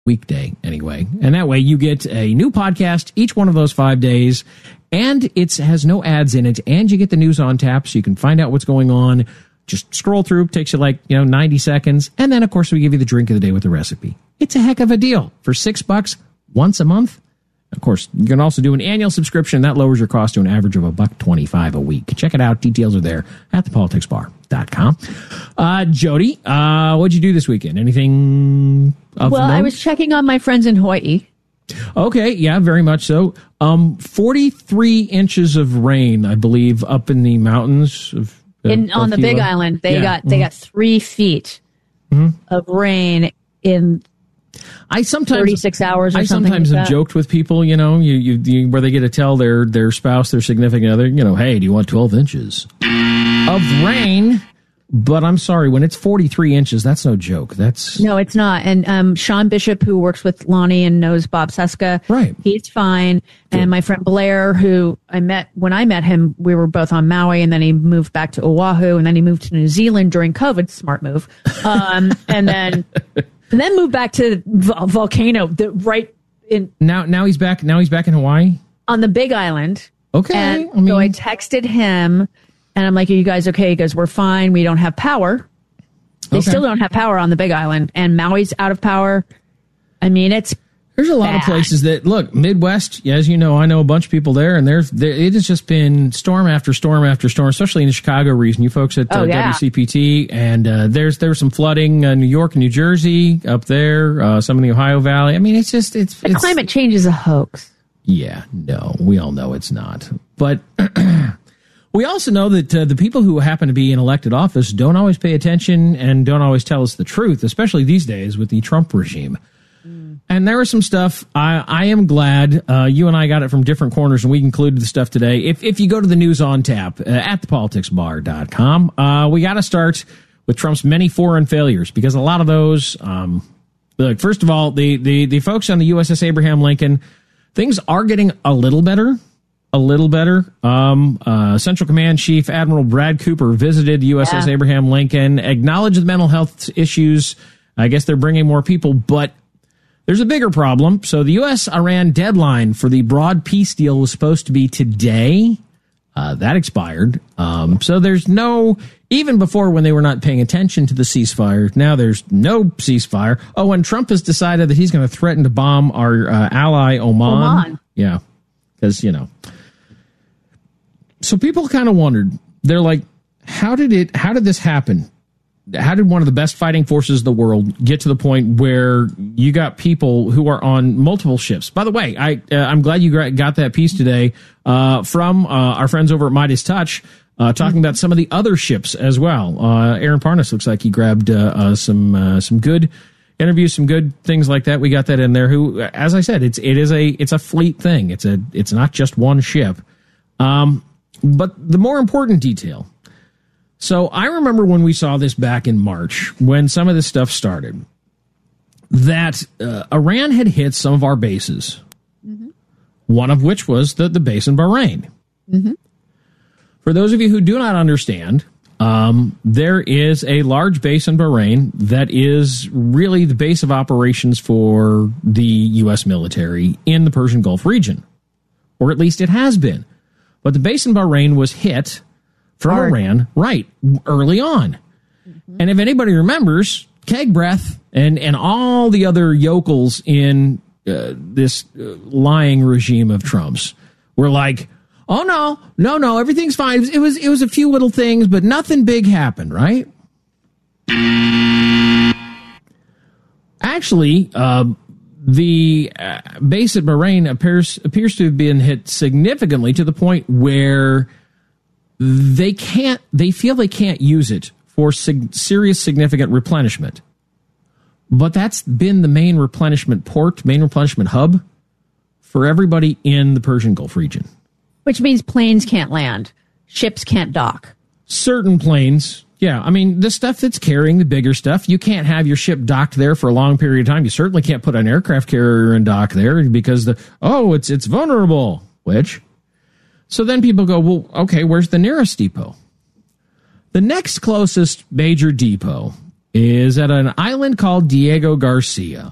weekday anyway. And that way you get a new podcast each one of those 5 days, and it has no ads in it, and you get the news on tap so you can find out what's going on. Just scroll through, takes you 90 seconds, and then of course we give you the drink of the day with the recipe. It's a heck of a deal for $6 once a month. Of course, you can also do an annual subscription. That lowers your cost to an average of $1.25 a week. Check it out. Details are there at thepoliticsbar.com. Jody, what'd you do this weekend? Anything of note? I was checking on my friends in Hawaii. Okay, yeah, very much so. 43 inches of rain, I believe, up in the mountains on the Big Island. They got 3 feet of rain in 36 hours or something. I sometimes have joked with people, you where they get to tell their spouse, their significant other, hey, do you want 12 inches of rain? But I'm sorry, when it's 43 inches, that's no joke. No, it's not. And Sean Bishop, who works with Lonnie and knows Bob Seska, right? He's fine. Good. And my friend Blair, who when I met him, we were both on Maui, and then he moved back to Oahu, and then he moved to New Zealand during COVID. Smart move. And then moved back to Volcano. Now he's back. Now he's back in Hawaii on the Big Island. Okay. And so I texted him. And I'm like, are you guys okay? He goes, we're fine. We don't have power. They still don't have power on the Big Island. And Maui's out of power. I mean, there's a lot of places that, look, Midwest, as you know, I know a bunch of people there, and it has just been storm after storm after storm, especially in the Chicago region. You folks at WCPT, and there was some flooding, New York and New Jersey up there, some in the Ohio Valley. I mean, the climate change is a hoax. Yeah, no, we all know it's not. But we also know that the people who happen to be in elected office don't always pay attention and don't always tell us the truth, especially these days with the Trump regime. And there was some stuff. I am glad you and I got it from different corners, and we included the stuff today. If you go to the news on tap at thepoliticsbar.com, we got to start with Trump's many foreign failures, because a lot of those, look, first of all, the folks on the USS Abraham Lincoln, things are getting a little better. Central Command Chief Admiral Brad Cooper visited USS Abraham Lincoln, acknowledged the mental health issues. I guess they're bringing more people, but there's a bigger problem. So the U.S.-Iran deadline for the broad peace deal was supposed to be today. That expired. So there's even before, when they were not paying attention to the ceasefire, now there's no ceasefire. Oh, and Trump has decided that he's going to threaten to bomb our ally Oman. Yeah, because, So people kind of wondered. They're like, how did this happen? How did one of the best fighting forces in the world get to the point where you got people who are on multiple ships? By the way, I'm glad you got that piece today from our friends over at Midas Touch, talking about some of the other ships as well. Aaron Parnas looks like he grabbed some good interviews, some good things like that. We got that in there. Who, as I said, it's a fleet thing. It's not just one ship. But the more important detail. So I remember when we saw this back in March, when some of this stuff started, that Iran had hit some of our bases, one of which was the base in Bahrain. For those of you who do not understand, there is a large base in Bahrain that is really the base of operations for the U.S. military in the Persian Gulf region, or at least it has been. But the base in Bahrain was hit from Iran, right, early on. And if anybody remembers, Keg Breath and all the other yokels in this lying regime of Trump's were like, oh, no, everything's fine. It was a few little things, but nothing big happened, right? Actually, the base at Bahrain appears to have been hit significantly, to the point where they feel they can't use it for serious, significant replenishment. But that's been the main replenishment hub for everybody in the Persian Gulf region. Which means planes can't land. Ships can't dock. Certain planes, yeah. I mean, the stuff that's carrying the bigger stuff, you can't have your ship docked there for a long period of time. You certainly can't put an aircraft carrier and dock there, because it's vulnerable. So then people go, well, okay, where's the nearest depot? The next closest major depot is at an island called Diego Garcia.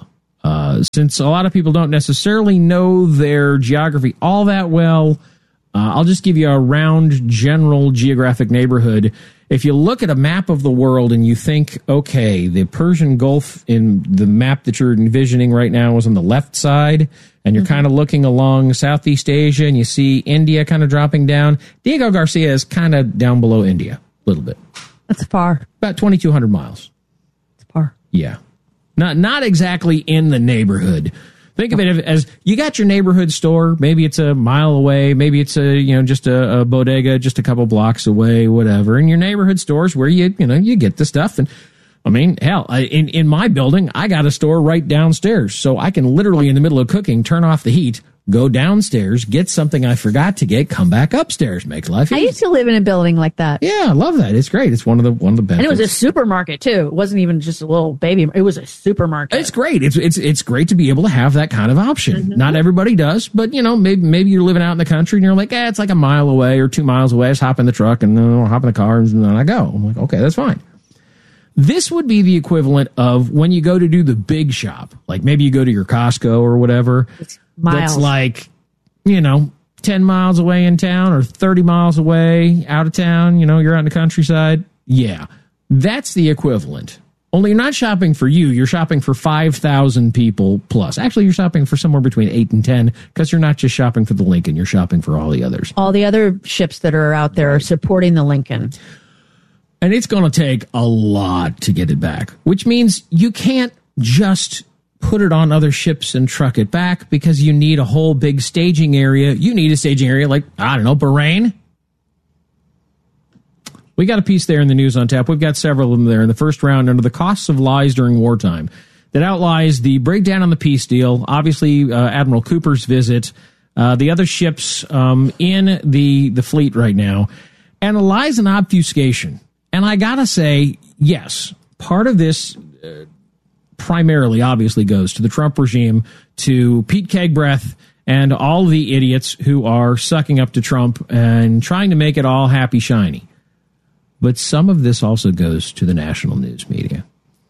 Since a lot of people don't necessarily know their geography all that well, I'll just give you a round general geographic neighborhood. If you look at a map of the world and you think, okay, the Persian Gulf in the map that you're envisioning right now is on the left side, and you're kind of looking along Southeast Asia, and you see India kind of dropping down, Diego Garcia is kind of down below India a little bit. That's far. About 2,200 miles. That's far. Yeah. Not exactly in the neighborhood. Think of it as you got your neighborhood store. Maybe it's a mile away. Maybe it's just a bodega just a couple blocks away, whatever. And your neighborhood stores where you get the stuff. And I mean, hell, in my building, I got a store right downstairs. So I can literally in the middle of cooking, turn off the heat, go downstairs, get something I forgot to get, come back upstairs, make life easy. I used to live in a building like that. Yeah, I love that. It's great. It's one of the benefits. And it was a supermarket too. It wasn't even just a little baby. It was a supermarket. It's great. It's great to be able to have that kind of option. Mm-hmm. Not everybody does, but maybe you're living out in the country and you're like, it's like a mile away or 2 miles away. I just hop in the truck and then I'll hop in the car and then I go. I'm like, okay, that's fine. This would be the equivalent of when you go to do the big shop. Like maybe you go to your Costco or whatever. It's miles. That's like, 10 miles away in town or 30 miles away out of town. You're out in the countryside. Yeah, that's the equivalent. Only you're not shopping for you. You're shopping for 5,000 people plus. Actually, you're shopping for somewhere between 8 and 10 because you're not just shopping for the Lincoln. You're shopping for all the others. All the other ships that are out there are supporting the Lincoln. And it's going to take a lot to get it back, which means you can't just put it on other ships and truck it back because you need a whole big staging area. You need a staging area like, I don't know, Bahrain. We got a piece there in the News on Tap. We've got several of them there in the first round under the costs of lies during wartime that outlines the breakdown on the peace deal. Obviously, Admiral Cooper's visit, the other ships in the fleet right now, and the lies and obfuscation. And I got to say, yes, part of this primarily obviously goes to the Trump regime, to Pete Kegbreath, and all the idiots who are sucking up to Trump and trying to make it all happy, shiny. But some of this also goes to the national news media.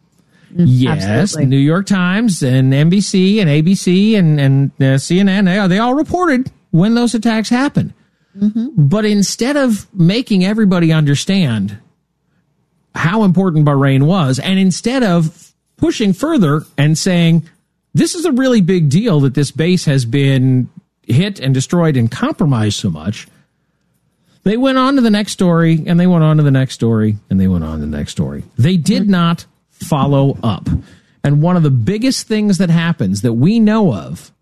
Yes, absolutely. New York Times and NBC and ABC and CNN, they all reported when those attacks happened. Mm-hmm. But instead of making everybody understand how important Bahrain was, and instead of pushing further and saying, this is a really big deal that this base has been hit and destroyed and compromised so much, they went on to the next story, and they went on to the next story, and they went on to the next story. They did not follow up. And one of the biggest things that happens that we know of,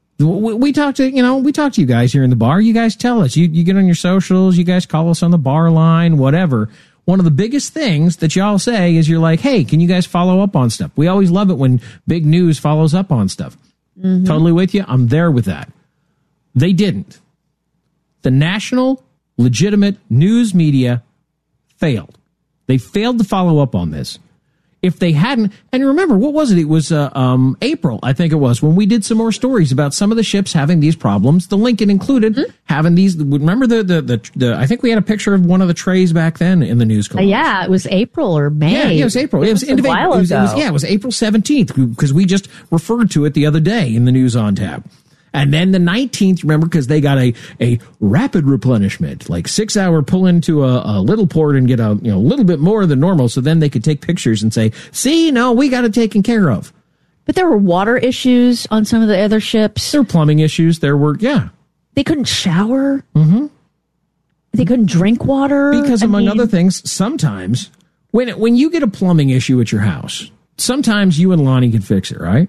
we talk to you guys here in the bar. You guys tell us. You get on your socials. You guys call us on the bar line, whatever. One of the biggest things that y'all say is you're like, hey, can you guys follow up on stuff? We always love it when big news follows up on stuff. Mm-hmm. Totally with you. I'm there with that. They didn't. The national, legitimate news media failed. They failed to follow up on this. If they hadn't, and remember, what was it? It was April, I think it was, when we did some more stories about some of the ships having these problems, the Lincoln included, having these. Remember the I think we had a picture of one of the trays back then in the news. Yeah, it was April or May. Yeah, it was April. It was a while ago. It was April 17th because we just referred to it the other day in the News on Tap. And then the 19th, remember, because they got a rapid replenishment, like 6 hour pull into a little port and get a little bit more than normal. So then they could take pictures and say, see, no, we got it taken care of. But there were water issues on some of the other ships. There were plumbing issues. There were, yeah. They couldn't shower. Mm-hmm. They couldn't drink water. Because among other things, sometimes when you get a plumbing issue at your house, sometimes you and Lonnie can fix it, right?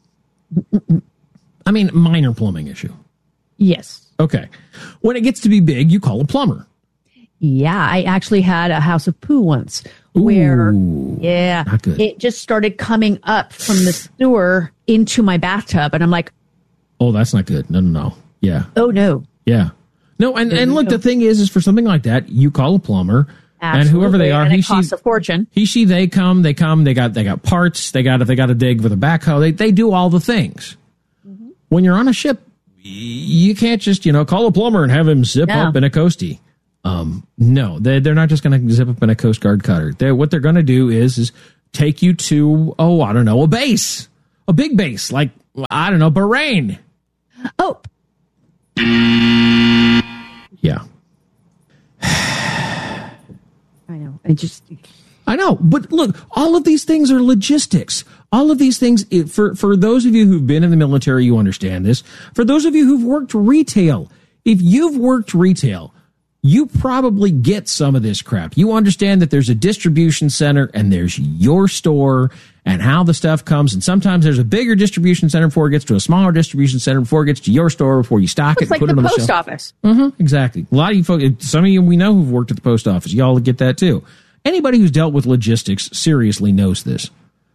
I mean, minor plumbing issue. Yes. Okay. When it gets to be big, you call a plumber. Yeah, I actually had a house of poo once where, not good. It just started coming up from the sewer into my bathtub. And I'm like, oh, that's not good. No. Yeah. Oh, no. Yeah. No, and look, the thing is for something like that, you call a plumber. Absolutely. And whoever they are, and it costs a fortune. They come, they got parts, they got to dig with a backhoe. They do all the things. When you're on a ship, you can't just, call a plumber and have him zip up in a coastie. No, they're not just going to zip up in a Coast Guard cutter. What they're going to do is take you to, a base. a big base like, I don't know, Bahrain. Oh. Yeah. I know. I know. But look, all of these things are logistics. All of these things, for those of you who've been in the military, you understand this. For those of you who've worked retail, if you've worked retail, you probably get some of this crap. You understand that there's a distribution center and there's your store and how the stuff comes. And sometimes there's a bigger distribution center before it gets to a smaller distribution center before it gets to your store before you stock it and put it on the shelf. It's like the post office. Mm-hmm, exactly. A lot of you folks, some of you we know who've worked at the post office. Y'all get that too. Anybody who's dealt with logistics seriously knows this.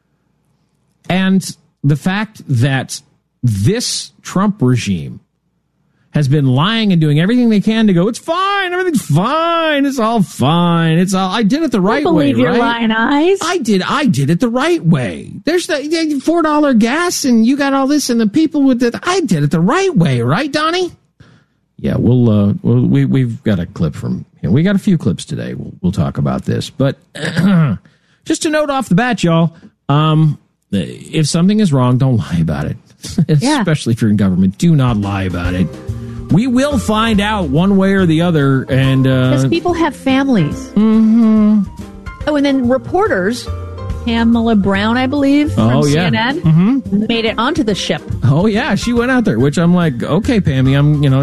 And the fact that this Trump regime has been lying and doing everything they can to go, it's fine, everything's fine, it's all fine, I did it the right way, right? Believe your lying eyes. I did it the right way. There's the $4 gas and you got all this and the people with it. I did it the right way, right, Donnie? Yeah, we've got a clip from him. We got a few clips today. We'll talk about this. But just to note off the bat, y'all, if something is wrong, don't lie about it. Especially if you're in government. Do not lie about it. We will find out one way or the other. And because people have families. Mm-hmm. Oh, and then reporters, Pamela Brown, I believe, from CNN, mm-hmm. made it onto the ship. Oh, yeah. She went out there, which I'm like, okay, Pammy,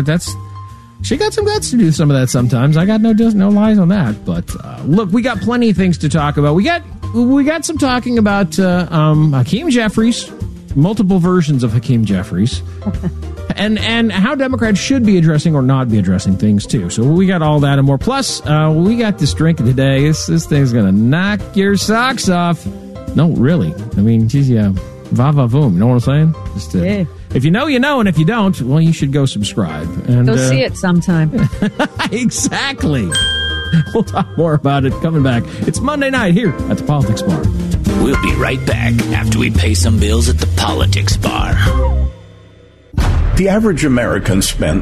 she got some guts to do some of that sometimes. I got no lies on that. But look, we got plenty of things to talk about. We got some talking about Hakeem Jeffries, multiple versions of Hakeem Jeffries, and how Democrats should be addressing or not be addressing things too. So we got all that and more. Plus, we got this drink today. This thing's gonna knock your socks off. No, really. I mean, geez, yeah, va va voom. You know what I'm saying? Just if you know, you know, and if you don't, well, you should go subscribe and go see it sometime. Exactly. We'll talk more about it coming back. It's Monday night here at the Politics Bar. We'll be right back after we pay some bills at the Politics Bar. The average American spent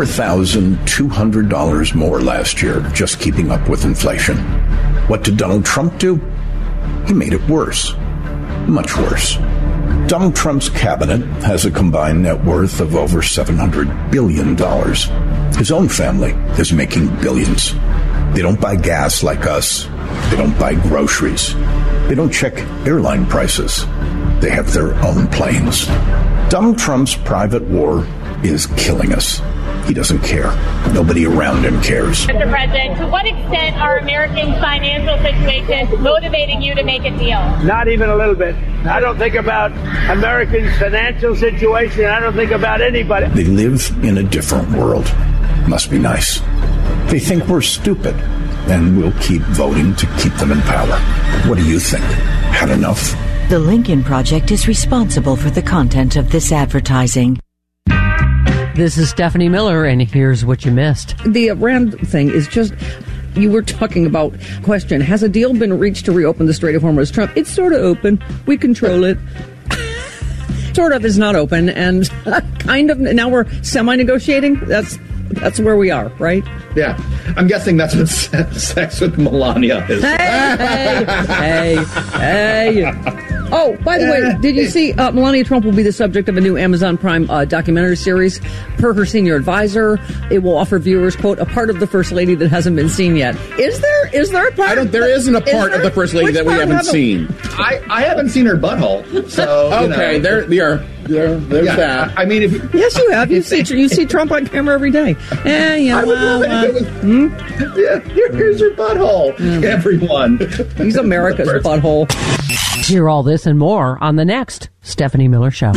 $4,200 more last year just keeping up with inflation. What did Donald Trump do? He made it worse. Much worse. Donald Trump's cabinet has a combined net worth of over $700 billion. His own family is making billions. They don't buy gas like us. They don't buy groceries. They don't check airline prices. They have their own planes. Donald Trump's private war is killing us. He doesn't care. Nobody around him cares. Mr. President, to what extent are Americans' financial situations motivating you to make a deal? Not even a little bit. I don't think about Americans' financial situation. I don't think about anybody. They live in a different world. Must be nice. They think we're stupid, and we'll keep voting to keep them in power. What do you think? Had enough? The Lincoln Project is responsible for the content of this advertising. This is Stephanie Miller, and here's what you missed. The Iran thing is just... You were talking about, question, has a deal been reached to reopen the Strait of Hormuz? Trump, it's sort of open. We control it. Sort of is not open, and kind of, now we're semi-negotiating. That's where we are, right? Yeah. I'm guessing that's what sex with Melania is. Hey. Oh, by the way, did you see Melania Trump will be the subject of a new Amazon Prime documentary series? Per her senior advisor, it will offer viewers, quote, a part of the First Lady that hasn't been seen yet. Is there a part? There isn't a part of the First Lady that we haven't seen. I haven't seen her butthole. So okay, there's that. I mean, yes, you have. You see Trump on camera every day. I would love it if it was. Yeah, here's your butthole, everyone. He's America's butthole. Hear all this and more on the next Stephanie Miller Show.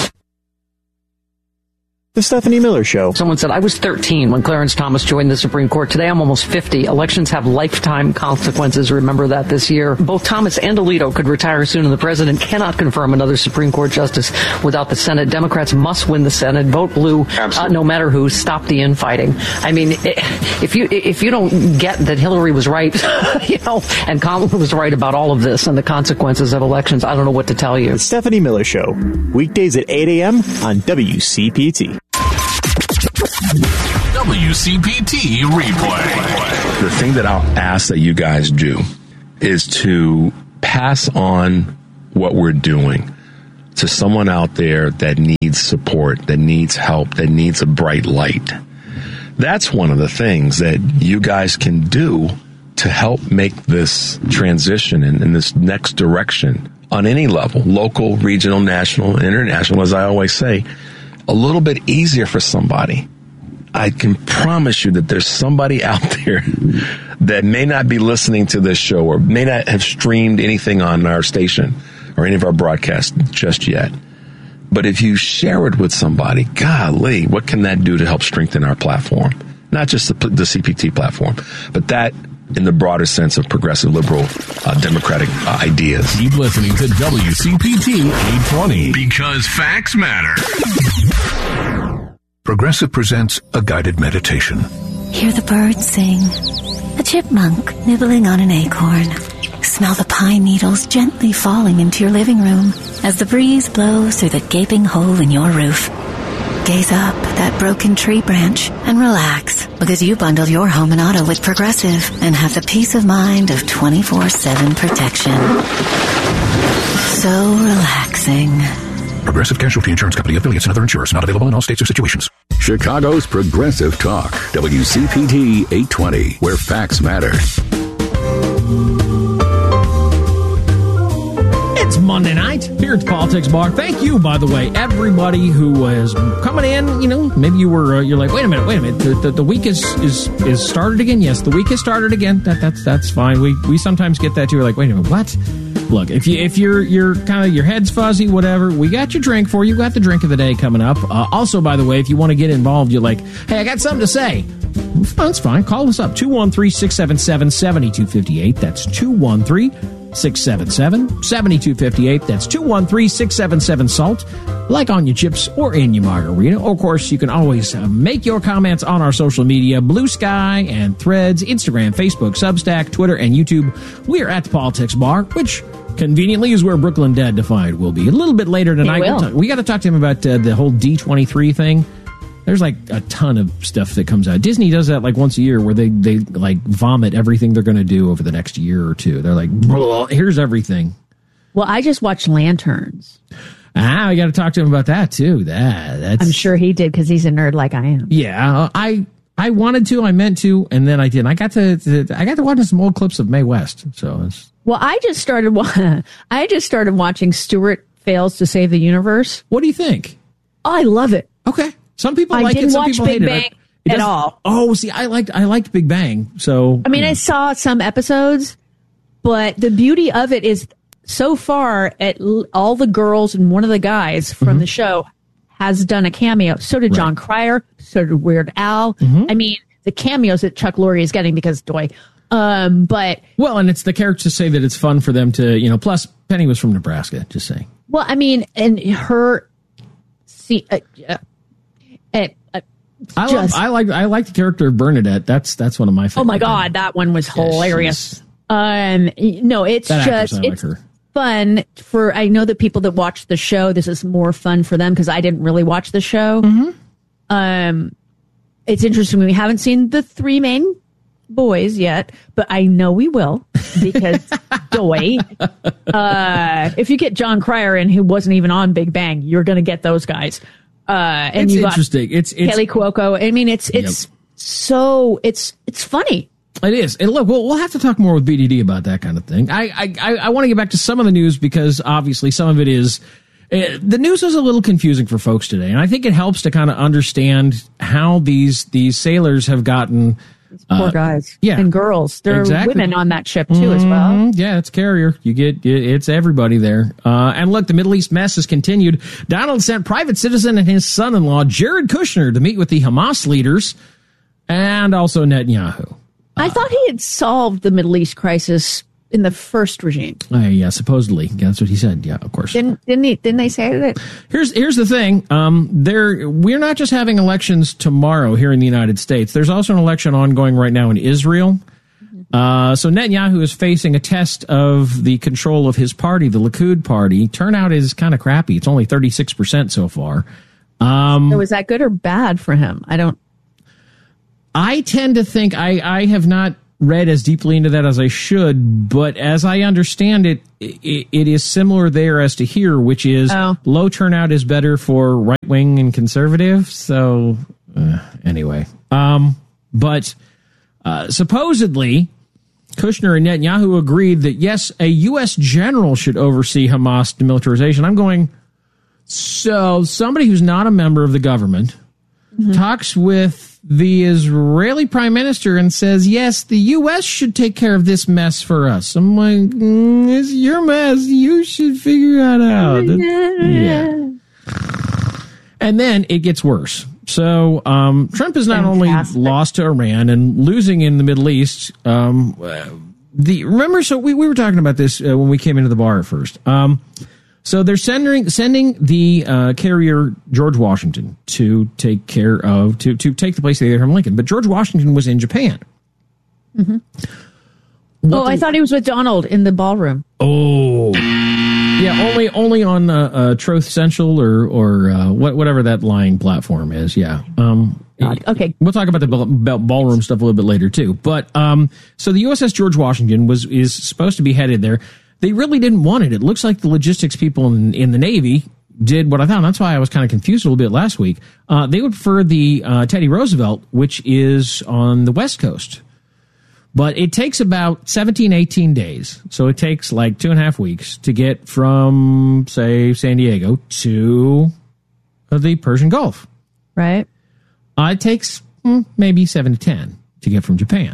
The Stephanie Miller Show. Someone said, I was 13 when Clarence Thomas joined the Supreme Court. Today I'm almost 50. Elections have lifetime consequences. Remember that this year. Both Thomas and Alito could retire soon, and the president cannot confirm another Supreme Court justice without the Senate. Democrats must win the Senate. Vote blue, no matter who. Stop the infighting. I mean, if you don't get that Hillary was right, and Kamala was right about all of this and the consequences of elections, I don't know what to tell you. The Stephanie Miller Show. Weekdays at 8 a.m. on WCPT. WCPT replay. The thing that I'll ask that you guys do is to pass on what we're doing to someone out there that needs support, that needs help, that needs a bright light. That's one of the things that you guys can do to help make this transition in this next direction on any level, local, regional, national, international, as I always say, a little bit easier for somebody. I can promise you that there's somebody out there that may not be listening to this show or may not have streamed anything on our station or any of our broadcasts just yet. But if you share it with somebody, golly, what can that do to help strengthen our platform? Not just the CPT platform, but that in the broader sense of progressive, liberal, democratic ideas. Keep listening to WCPT 820 because facts matter. Progressive presents a guided meditation. Hear the birds sing, a chipmunk nibbling on an acorn. Smell the pine needles gently falling into your living room as the breeze blows through the gaping hole in your roof. Gaze up at that broken tree branch and relax, because you bundle your home and auto with Progressive and have the peace of mind of 24/7 protection. So relaxing. Progressive Casualty Insurance Company, affiliates, and other insurers. Not available in all states or situations. Chicago's Progressive Talk, WCPT 820, where facts matter. It's Monday night here at the Politics Bar. Thank you, by the way, everybody who is coming in. You know, maybe you were you're like, wait a minute. The week is started again. Yes, the week has started again. That's fine. We sometimes get that too. We're like, wait a minute, what? Look, if you're kind of your head's fuzzy, whatever, we got your drink for you. We got the drink of the day coming up. Also, by the way, if you want to get involved, you're like, hey, I got something to say. That's fine. Call us up 213-677-7258. That's 213-677-7258. That's 213-677-SALT. Like on your chips or in your margarita. Of course, you can always make your comments on our social media, Blue Sky and Threads, Instagram, Facebook, Substack, Twitter, and YouTube. We are at the Politics Bar, which conveniently is where Brooklyn Dad Defied will be. A little bit later tonight. We got to talk to him about the whole D23 thing. There's like a ton of stuff that comes out. Disney does that like once a year where they like vomit everything they're going to do over the next year or two. They're like, here's everything. Well, I just watched Lanterns. We got to talk to him about that too. That's I'm sure he did because he's a nerd like I am. Yeah, I wanted to, I meant to, and then I didn't. I got to watch some old clips of Mae West. So well, I just started watching Stuart Fails to Save the Universe. What do you think? Oh, I love it. Okay. Some people like it, some people hate it. I didn't watch Big Bang at all. Oh, see, I liked Big Bang. So I mean, I saw some episodes, but the beauty of it is so far all the girls and one of the guys from the show has done a cameo. So did John Cryer. So did Weird Al. I mean, the cameos that Chuck Lorre is getting because but well, and it's the characters say that it's fun for them to, plus Penny was from Nebraska, just saying. Well, I mean, and her I like the character of Bernadette. That's one of my favorites. Oh my God, that one was hilarious. No, it's fun for. I know that people that watch the show, this is more fun for them because I didn't really watch the show. It's interesting. We haven't seen the three main boys yet, but I know we will because if you get John Cryer in, who wasn't even on Big Bang, you're going to get those guys. And it's interesting. It's Kelly Cuoco. I mean, it's funny. It is. And look, we'll have to talk more with BDD about that kind of thing. I want to get back to some of the news because obviously some of it is the news is a little confusing for folks today, and I think it helps to kind of understand how these sailors have gotten. Poor guys and girls. There are women on that ship too as well. Yeah, it's carrier. It's everybody there. And look, the Middle East mess has continued. Donald sent private citizen and his son-in-law, Jared Kushner, to meet with the Hamas leaders and also Netanyahu. I thought he had solved the Middle East crisis in the first regime. Yeah, supposedly. Yeah, that's what he said. Yeah, of course. Didn't they say that? Here's the thing. We're not just having elections tomorrow here in the United States. There's also an election ongoing right now in Israel. So Netanyahu is facing a test of the control of his party, the Likud party. Turnout is kind of crappy. It's only 36% so far. So is that good or bad for him? I tend to think I have not read as deeply into that as I should, but as I understand it, it is similar there as to here, which is low turnout is better for right wing and conservative. So anyway, but supposedly Kushner and Netanyahu agreed that yes, a U.S. general should oversee Hamas demilitarization. I'm going, so somebody who's not a member of the government talks with the Israeli prime minister and says, yes, the U.S. should take care of this mess for us. I'm like, it's your mess. You should figure that out. Yeah. And then it gets worse. So Trump has not only lost to Iran and losing in the Middle East. Remember, so we were talking about this when we came into the bar at first. So they're sending the carrier George Washington to take care of to take the place of Abraham Lincoln, but George Washington was in Japan. I thought he was with Donald in the ballroom. Oh, yeah, only on Truth Central or whatever that lying platform is. Yeah. Okay. We'll talk about the ballroom stuff a little bit later too. But so the USS George Washington is supposed to be headed there. They really didn't want it. It looks like the logistics people in the Navy did what I thought. That's why I was kind of confused a little bit last week. They would prefer the Teddy Roosevelt, which is on the West Coast. But it takes about 17, 18 days. So it takes like 2.5 weeks to get from, say, San Diego to the Persian Gulf. Right. It takes maybe 7 to 10 to get from Japan.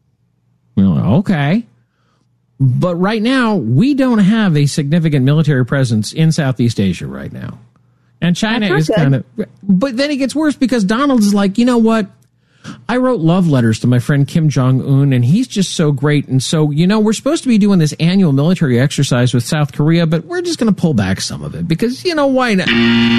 Okay. But right now, we don't have a significant military presence in Southeast Asia right now. And China is kind of... But then it gets worse because Donald is like, you know what? I wrote love letters to my friend Kim Jong-un, and he's just so great. And so, we're supposed to be doing this annual military exercise with South Korea, but we're just going to pull back some of it because, why not?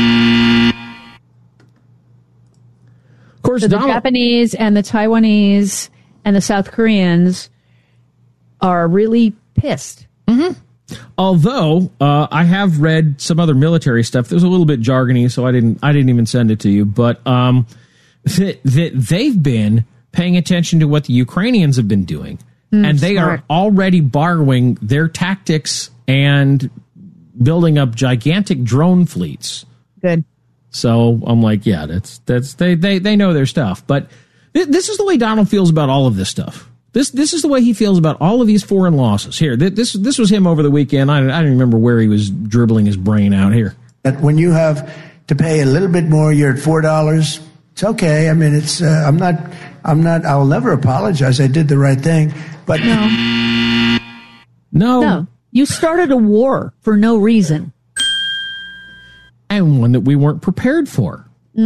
Of course, so the Japanese and the Taiwanese and the South Koreans are really pissed. Although I have read some other military stuff that was a little bit jargony, so I didn't even send it to you. But they've been paying attention to what the Ukrainians have been doing, and they are already borrowing their tactics and building up gigantic drone fleets. Good. So I'm like, yeah, that's they know their stuff. But this is the way Donald feels about all of this stuff. This is the way he feels about all of these foreign losses. Here, this was him over the weekend. I don't remember where he was dribbling his brain out here. But when you have to pay a little bit more, you're at $4. It's okay. I mean, it's I'm not. I'll never apologize. I did the right thing. But no. You started a war for no reason, and one that we weren't prepared for.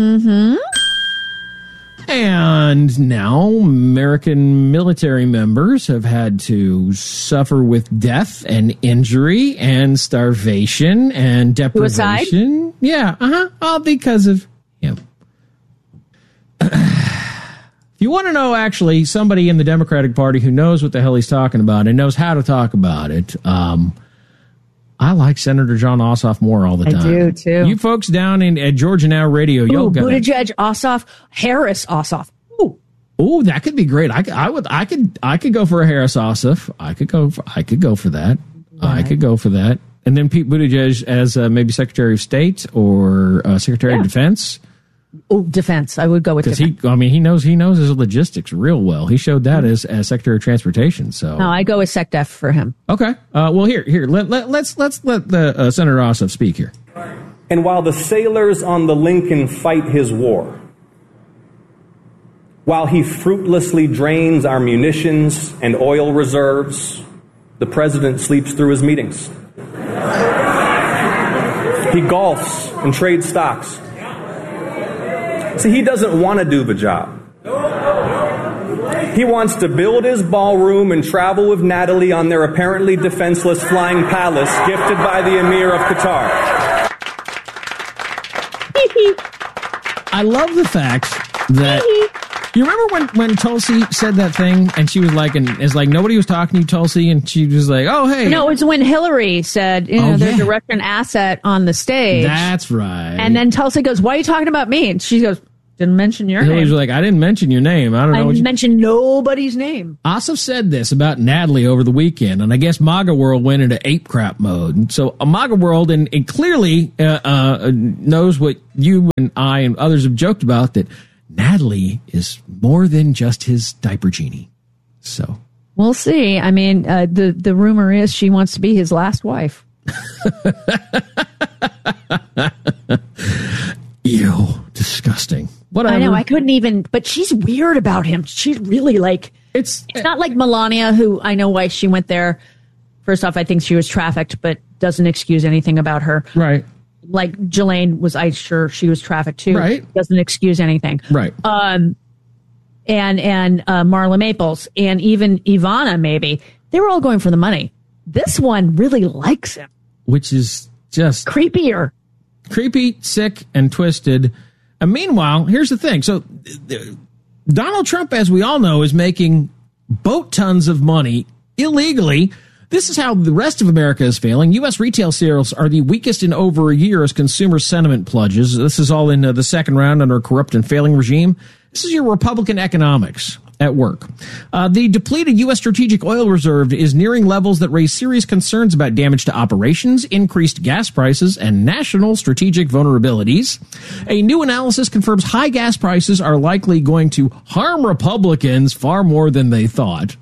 And now American military members have had to suffer with death and injury and starvation and deprivation. Suicide? Yeah, all because of him. If you want to know, actually, somebody in the Democratic Party who knows what the hell he's talking about and knows how to talk about it, I like Senator John Ossoff more all the time. I do, too. You folks down at Georgia Now Radio, y'all got Buttigieg, Ossoff, Harris, Ossoff. Ooh, that could be great. I could go for a Harris Ossoff. I could go for that. Right. I could go for that. And then Pete Buttigieg as maybe Secretary of State or Secretary of Defense. Oh, defense. I would go with defense. He knows his logistics real well. He showed that as Secretary of Transportation. So no, I go with SecDef for him. Okay. Well, here. Let's let the Senator Ossoff speak here. And while the sailors on the Lincoln fight his war, while he fruitlessly drains our munitions and oil reserves, the president sleeps through his meetings. He golfs and trades stocks. See, he doesn't want to do the job. He wants to build his ballroom and travel with Natalie on their apparently defenseless flying palace gifted by the Emir of Qatar. I love the fact that... You remember when Tulsi said that thing and she was like, nobody was talking to you, Tulsi, and she was like, oh, hey. No, it's when Hillary said, they're directing an asset on the stage. That's right. And then Tulsi goes, why are you talking about me? And she goes, didn't mention your name. Hillary's like, I didn't mention your name. I didn't mention nobody's name. Ossoff said this about Natalie over the weekend, and I guess MAGA World went into ape crap mode. So MAGA World and clearly knows what you and I and others have joked about, that Natalie is more than just his diaper genie. So we'll see. I mean, the rumor is she wants to be his last wife. Ew, disgusting. Whatever. I know, I couldn't even, but she's weird about him. She's really like, it's not like Melania, who I know why she went there. First off, I think she was trafficked, but doesn't excuse anything about her. Right. Like Ghislaine was, I'm sure she was trafficked too. Right. Doesn't excuse anything. Right. And Marla Maples and even Ivana, maybe, they were all going for the money. This one really likes him. Which is just creepier. Creepy, sick, and twisted. And meanwhile, here's the thing. So Donald Trump, as we all know, is making boat tons of money illegally. This is how the rest of America is failing. U.S. retail sales are the weakest in over a year as consumer sentiment plunges. This is all in the second round under a corrupt and failing regime. This is your Republican economics at work. The depleted U.S. strategic oil reserve is nearing levels that raise serious concerns about damage to operations, increased gas prices, and national strategic vulnerabilities. A new analysis confirms high gas prices are likely going to harm Republicans far more than they thought.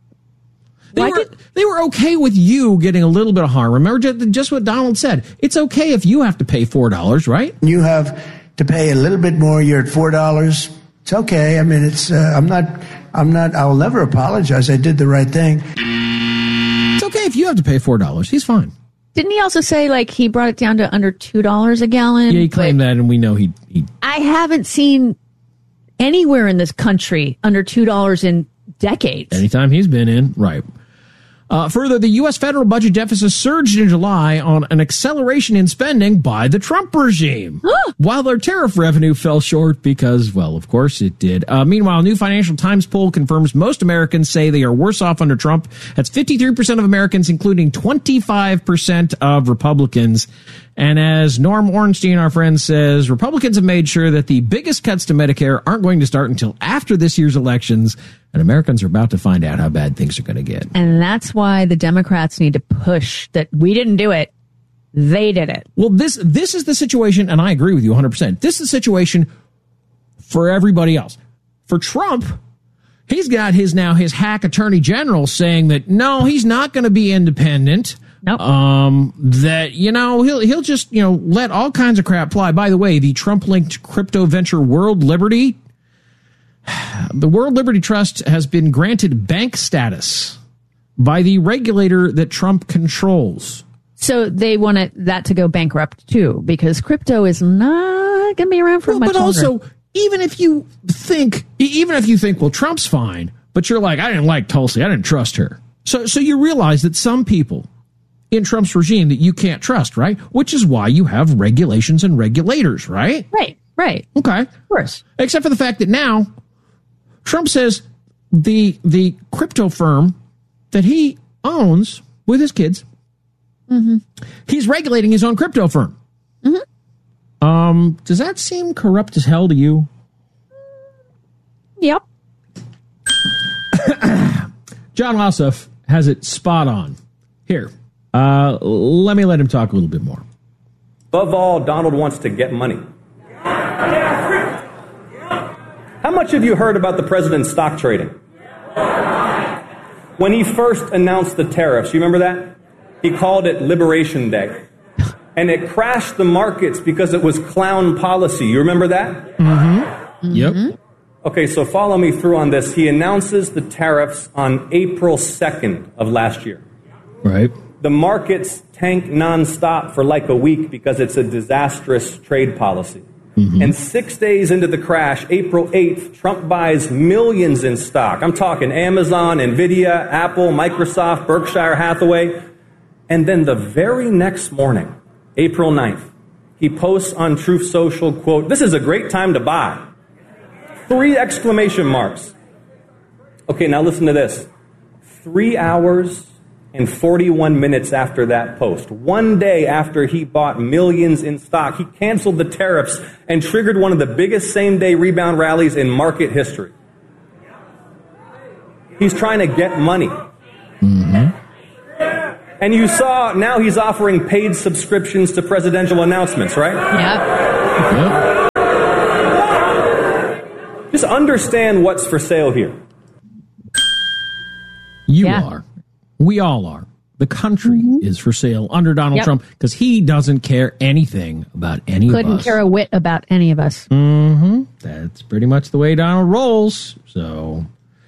They were okay with you getting a little bit of harm. Remember just what Donald said. It's okay if you have to pay $4, right? You have to pay a little bit more. You're at $4. It's okay. I mean, it's, I'll never apologize. I did the right thing. It's okay if you have to pay $4. He's fine. Didn't he also say, like, he brought it down to under $2 a gallon? Yeah, he claimed that, and we know he... I haven't seen anywhere in this country under $2 in decades. Anytime he's been in, right. Further, the U.S. federal budget deficit surged in July on an acceleration in spending by the Trump regime, while their tariff revenue fell short because, well, of course it did. Meanwhile, a new Financial Times poll confirms most Americans say they are worse off under Trump. That's 53% of Americans, including 25% of Republicans. And as Norm Ornstein, our friend, says, Republicans have made sure that the biggest cuts to Medicare aren't going to start until after this year's elections, and Americans are about to find out how bad things are going to get. And that's why the Democrats need to push that we didn't do it. They did it. Well, this is the situation, and I agree with you 100%. This is the situation for everybody else. For Trump, he's got his hack attorney general saying that, no, he's not going to be independent. Nope. That, he'll just, let all kinds of crap fly. By the way, the Trump-linked crypto venture World Liberty, the World Liberty Trust has been granted bank status by the regulator that Trump controls. So they wanted that to go bankrupt too, because crypto is not going to be around for much longer. But also, even if you think, well, Trump's fine, but you're like, I didn't like Tulsi, I didn't trust her. So you realize that some people in Trump's regime that you can't trust, right? Which is why you have regulations and regulators, right? Right. Okay. Of course. Except for the fact that now Trump says the crypto firm that he owns with his kids, he's regulating his own crypto firm. Does that seem corrupt as hell to you? Yep. John Ossoff has it spot on. Here, let me let him talk a little bit more. Above all, Donald wants to get money. How much have you heard about the president's stock trading? When he first announced the tariffs, you remember that? He called it Liberation Day. And it crashed the markets because it was clown policy. You remember that? Yep. Okay, so follow me through on this. He announces the tariffs on April 2nd of last year. Right. The markets tank nonstop for like a week because it's a disastrous trade policy. And 6 days into the crash, April 8th, Trump buys millions in stock. I'm talking Amazon, Nvidia, Apple, Microsoft, Berkshire Hathaway. And then the very next morning, April 9th, he posts on Truth Social, quote, "This is a great time to buy." 3 exclamation marks. Okay, now listen to this. 3 hours And 41 minutes after that post, one day after he bought millions in stock, he canceled the tariffs and triggered one of the biggest same-day rebound rallies in market history. He's trying to get money. Mm-hmm. And you saw, now he's offering paid subscriptions to presidential announcements, right? Yep. Just understand what's for sale here. You are. We all are. The country is for sale under Donald Trump because he doesn't care anything about any of us. Couldn't care a whit about any of us. Mm-hmm. That's pretty much the way Donald rolls. So,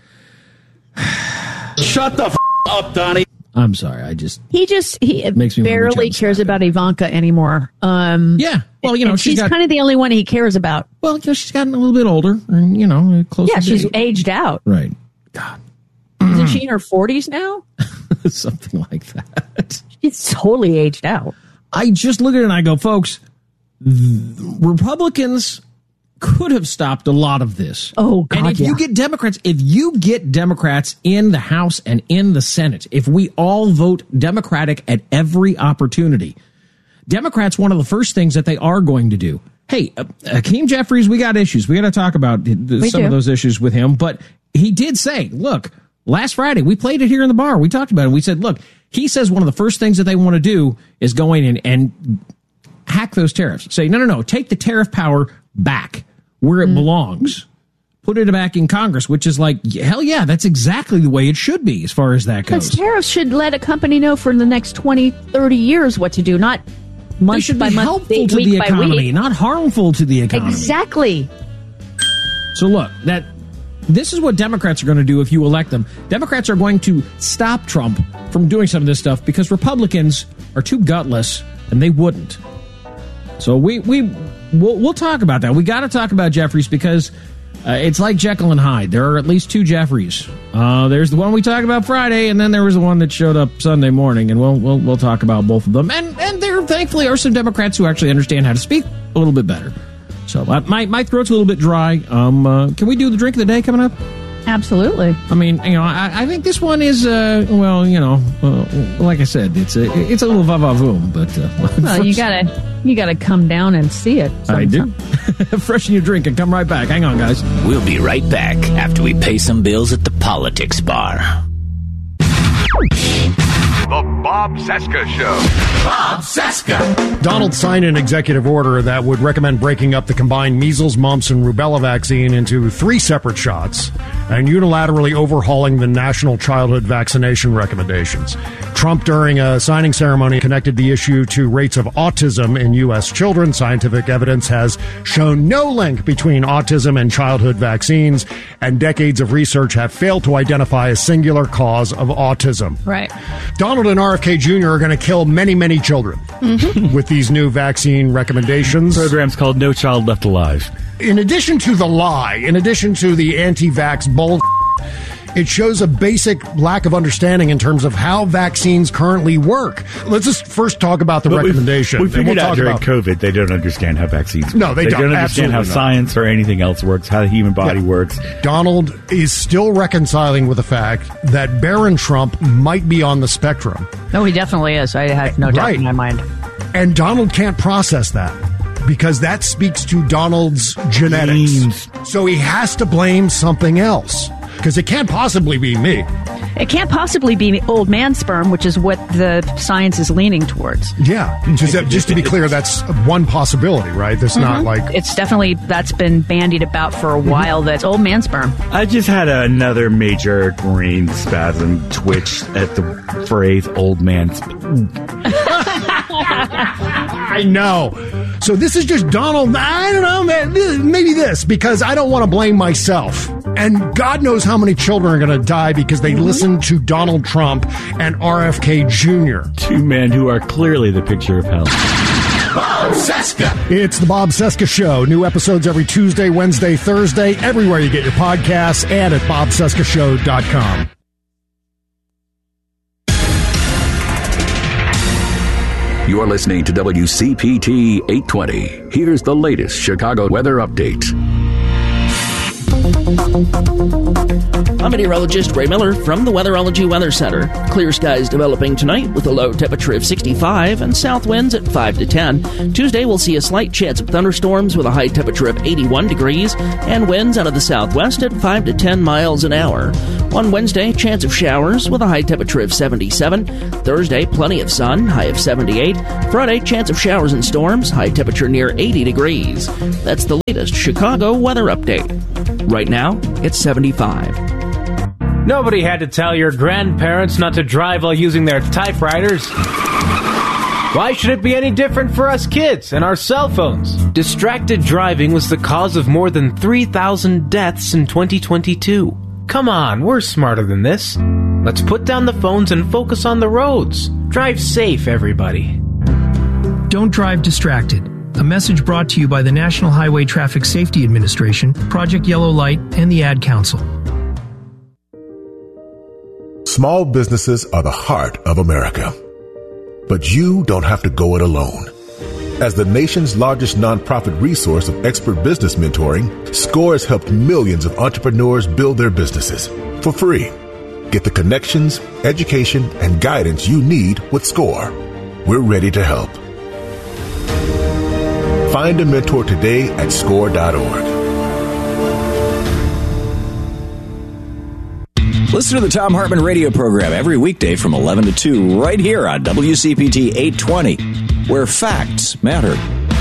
shut the up, Donnie. I'm sorry. He makes me barely cares about Ivanka anymore. Yeah. Well, she's kind of the only one he cares about. Well, she's gotten a little bit older and, closer. Yeah, she's aged out. Right. God. Isn't she in her 40s now? Something like that. She's totally aged out. I just look at it and I go, folks, Republicans could have stopped a lot of this. Oh, God, and if you get Democrats in the House and in the Senate, if we all vote Democratic at every opportunity, Democrats, one of the first things that they are going to do, hey, Hakeem Jeffries, we got issues. We got to talk about some of those issues with him. But he did say, look, last Friday, we played it here in the bar. We talked about it. We said, look, he says one of the first things that they want to do is go in and hack those tariffs. Say, no, take the tariff power back where it belongs. Put it back in Congress, which is like, hell yeah, that's exactly the way it should be as far as that goes. Because tariffs should let a company know for the next 20, 30 years what to do, not month by month, helpful to the economy, not harmful to the economy. Exactly. So look, this is what Democrats are going to do if you elect them. Democrats are going to stop Trump from doing some of this stuff because Republicans are too gutless and they wouldn't. So we'll talk about that. We got to talk about Jeffries because it's like Jekyll and Hyde. There are at least two Jeffries. There's the one we talked about Friday, and then there was the one that showed up Sunday morning, and we'll talk about both of them. And there thankfully are some Democrats who actually understand how to speak a little bit better. So my throat's a little bit dry. Can we do the drink of the day coming up? Absolutely. I mean, I think this one is, like I said, it's a little va-va-voom, but well, you gotta come down and see it sometime. I do. Freshen your drink and come right back. Hang on, guys. We'll be right back after we pay some bills at the Politics Bar. The Bob Cesca Show. Bob Cesca. Donald signed an executive order that would recommend breaking up the combined measles, mumps, and rubella vaccine into 3 separate shots and unilaterally overhauling the national childhood vaccination recommendations. Trump, during a signing ceremony, connected the issue to rates of autism in U.S. children. Scientific evidence has shown no link between autism and childhood vaccines, and decades of research have failed to identify a singular cause of autism. Right. Donald and RFK Jr. are going to kill many, many children with these new vaccine recommendations. The program's called No Child Left Alive. In addition to the lie, in addition to the anti-vax bull, it shows a basic lack of understanding in terms of how vaccines currently work. Let's just first talk about the recommendation. We figured out during COVID they don't understand how vaccines work. No, they don't. They don't understand how science or anything else works, how the human body works. Donald is still reconciling with the fact that Barron Trump might be on the spectrum. No, he definitely is. I have no doubt in my mind. And Donald can't process that because that speaks to Donald's genetics. So he has to blame something else. Because it can't possibly be me. It can't possibly be old man sperm, which is what the science is leaning towards. Yeah. Just to be clear, that's one possibility, right? That's not like... It's definitely, that's been bandied about for a while, that's old man sperm. I just had another major brain spasm twitch at the phrase old man sperm. I know. So this is just Donald, I don't know, man, maybe this, because I don't want to blame myself. And God knows how many children are going to die because they listen to Donald Trump and RFK Jr. 2 men who are clearly the picture of hell. Bob Cesca. It's the Bob Cesca Show. New episodes every Tuesday, Wednesday, Thursday, everywhere you get your podcasts and at bobcescashow.com. You're listening to WCPT 820. Here's the latest Chicago weather update. I'm meteorologist Ray Miller from the Weatherology Weather Center. Clear skies developing tonight with a low temperature of 65 and south winds at 5 to 10. Tuesday, we'll see a slight chance of thunderstorms with a high temperature of 81 degrees and winds out of the southwest at 5 to 10 miles an hour. On Wednesday, chance of showers with a high temperature of 77. Thursday, plenty of sun, high of 78. Friday, chance of showers and storms, high temperature near 80 degrees. That's the latest Chicago weather update. Right now, it's 75. Nobody had to tell your grandparents not to drive while using their typewriters. Why should it be any different for us kids and our cell phones? Distracted driving was the cause of more than 3,000 deaths in 2022. Come on, we're smarter than this. Let's put down the phones and focus on the roads. Drive safe, everybody. Don't drive distracted. A message brought to you by the National Highway Traffic Safety Administration, Project Yellow Light, and the Ad Council. Small businesses are the heart of America. But you don't have to go it alone. As the nation's largest nonprofit resource of expert business mentoring, SCORE has helped millions of entrepreneurs build their businesses for free. Get the connections, education, and guidance you need with SCORE. We're ready to help. Find a mentor today at score.org. Listen to the Thom Hartmann radio program every weekday from 11 to 2 right here on WCPT 820, where facts matter.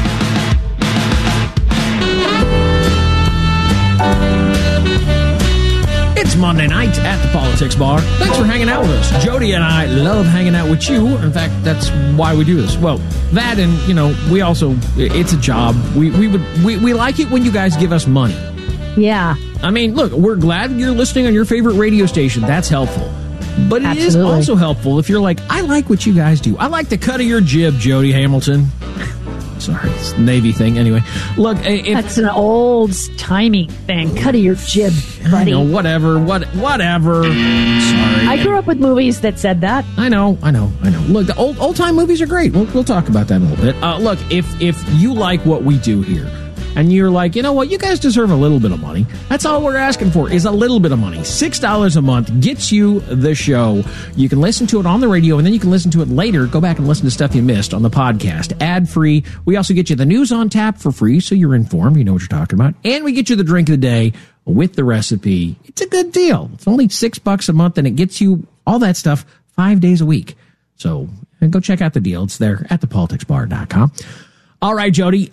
It's Monday night at the Politics Bar. Thanks for hanging out with us. Jody and I love hanging out with you. In fact, that's why we do this. Well, that and, you know, we also, it's a job. We like it when you guys give us money. Yeah. I mean, look, we're glad you're listening on your favorite radio station. That's helpful. But it is also helpful if you're like, I like what you guys do. I like the cut of your jib, Jody Hamilton. Sorry, it's a Navy thing. Anyway, look. That's an old-timey thing. Cut of your jib, buddy. I know, whatever. Sorry. I grew up with movies that said that. I know. Look, the old-time movies are great. We'll talk about that in a little bit. Look, if you like what we do here, and you're like, you know what, you guys deserve a little bit of money. That's all we're asking for is a little bit of money. $6 a month gets you the show. You can listen to it on the radio, and then you can listen to it later. Go back and listen to stuff you missed on the podcast, ad-free. We also get you the news on tap for free, so you're informed. You know what you're talking about. And we get you the drink of the day with the recipe. It's a good deal. It's only $6 a month, and it gets you all that stuff 5 days a week. So go check out the deal. It's there at thepoliticsbar.com. All right, Jody.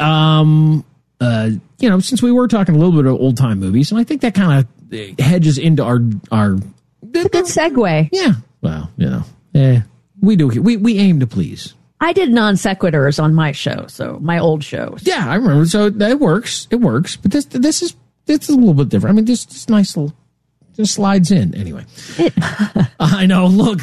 Since we were talking a little bit of old time movies, and I think that kind of hedges into our. It's a good segue. Yeah. Well, we do. We aim to please. I did non sequiturs on my show, so my old shows. Yeah, I remember. So that works. It works. But this is a little bit different. I mean, this nice little just slides in anyway. I know. Look,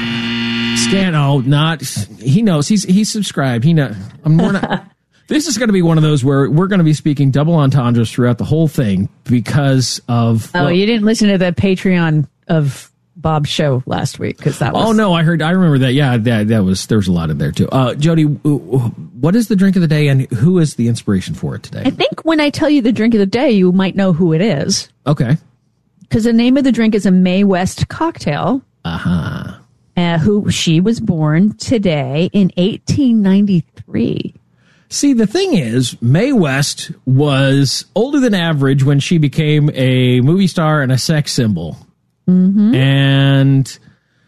Scano, not he knows he's subscribed. He knows. This is going to be one of those where we're going to be speaking double entendres throughout the whole thing because of. Oh, you didn't listen to the Patreon of Bob's show last week because that was. Oh no, I remember that. Yeah, that was. There was a lot in there too. Jody, what is the drink of the day, and who is the inspiration for it today? I think when I tell you the drink of the day, you might know who it is. Okay. Because the name of the drink is a Mae West cocktail. Who she was born today in 1893. See, the thing is, Mae West was older than average when she became a movie star and a sex symbol. Mm-hmm. And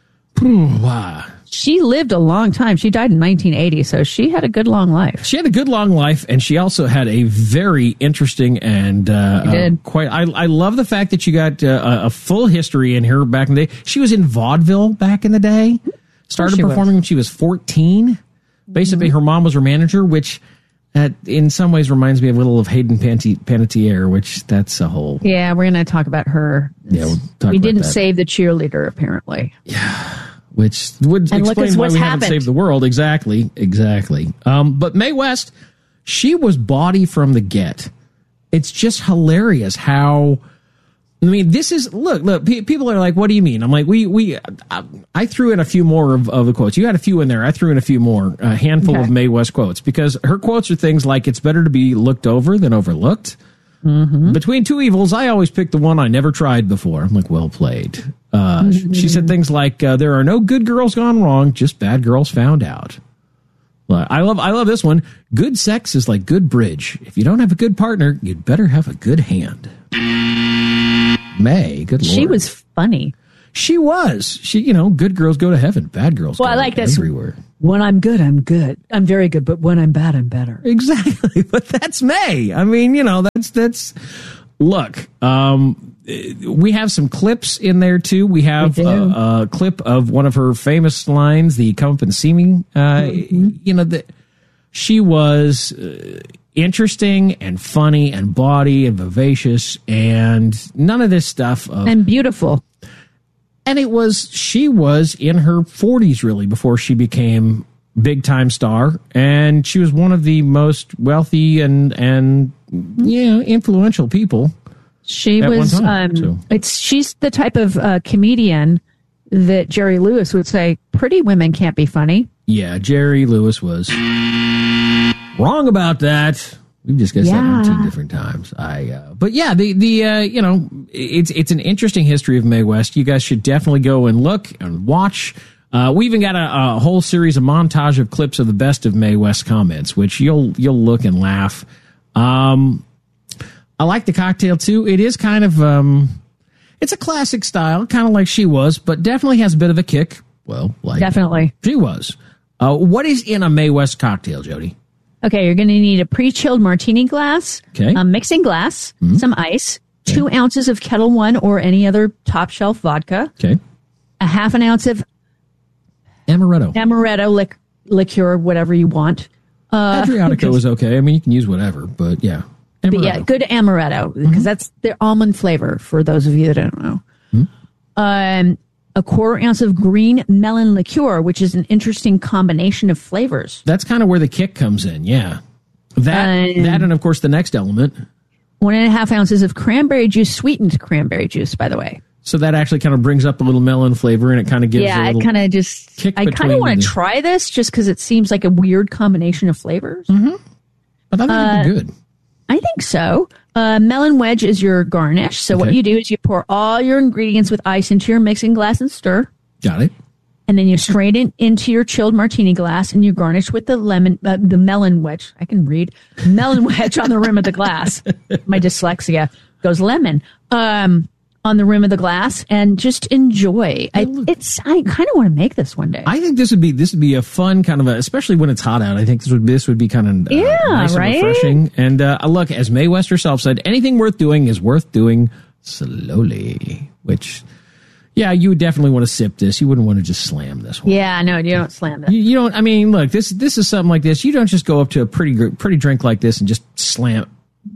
wow. She lived a long time. She died in 1980, so she had a good long life. She had a good long life, and she also had a very interesting and quite. I love the fact that you got a full history in her back in the day. She was in vaudeville back in the day. Started performing when she was 14. Basically, her mom was her manager, which in some ways reminds me a little of Hayden Panettiere, which that's a whole... Yeah, we're going to talk about her. Yeah, we'll talk we about didn't that. Save the cheerleader, apparently. Yeah, which would and explain why we haven't saved the world. Exactly. But Mae West, she was bawdy from the get. It's just hilarious how... I mean, this is look. People are like, "What do you mean?" I'm like, I threw in a few more of the quotes. You had a few in there. I threw in a few more, a handful of Mae West quotes because her quotes are things like, "It's better to be looked over than overlooked." Between two evils, I always pick the one I never tried before. I'm like, well played. She said things like, there are no good girls gone wrong, just bad girls found out. I love this one. Good sex is like good bridge. If you don't have a good partner, you'd better have a good hand. May, good Lord. She was funny. She was. Good girls go to heaven. Bad girls go I like this. everywhere. When I'm good, I'm good. I'm very good. But when I'm bad, I'm better. Exactly. But that's May. I mean, that's. Look, we have some clips in there too. We have a clip of one of her famous lines, the "Come up and see me." She was interesting and funny and bawdy and vivacious and none of this stuff. And beautiful. And she was in her 40s really before she became big time star. And she was one of the most wealthy and influential people. She was, she's the type of comedian that Jerry Lewis would say, pretty women can't be funny. Yeah, Jerry Lewis was wrong about that. We discussed that 19 different times. But yeah, it's an interesting history of Mae West. You guys should definitely go and look and watch. We even got a whole series of montage of clips of the best of Mae West comments, which you'll look and laugh. I like the cocktail too. It is kind of it's a classic style, kind of like she was, but definitely has a bit of a kick. Well, like definitely she was. What is in a Mae West cocktail, Jody? Okay, you're going to need a pre-chilled martini glass, a mixing glass, some ice, 2 ounces of Kettle One or any other top shelf vodka, a half an ounce of amaretto liqueur, whatever you want. Adriatico is okay. I mean, you can use whatever, but yeah. Amaretto. But yeah, good amaretto, because that's their almond flavor, for those of you that don't know. A 1/4 ounce of green melon liqueur, which is an interesting combination of flavors. That's kind of where the kick comes in, yeah. That and of course the next element. 1.5 ounces of cranberry juice, sweetened cranberry juice, by the way. So that actually kind of brings up a little melon flavor, and it kind of gives a little I kind of want to try this just because it seems like a weird combination of flavors. But I think it'd be good. I think so. Melon wedge is your garnish. So what you do is you pour all your ingredients with ice into your mixing glass and stir. Got it. And then you strain it into your chilled martini glass, and you garnish with the melon wedge. I can read. Melon wedge on the rim of the glass. My dyslexia goes lemon. On the rim of the glass, and just enjoy. I kind of want to make this one day. I think this would be a fun kind of especially when it's hot out. I think this would be kind of nice and refreshing. And look, as Mae West herself said, anything worth doing is worth doing slowly. Which, yeah, you would definitely want to sip this. You wouldn't want to just slam this one. Yeah, no, you don't slam it. You don't. I mean, look, this is something like this. You don't just go up to a pretty drink like this and just slam